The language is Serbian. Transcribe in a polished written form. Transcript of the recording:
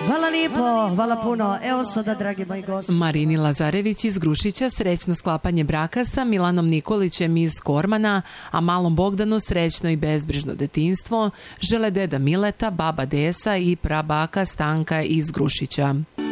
Hvala lijepo, hvala puno. Evo sada, dragi moji gosti. Marini Lazarević iz Grušića srećno sklapanje braka sa Milanom Nikolićem iz Kormana, a malom Bogdanu srećno i bezbrižno detinjstvo žele deda Mileta, baba Desa i prabaka Stanka iz Grušića.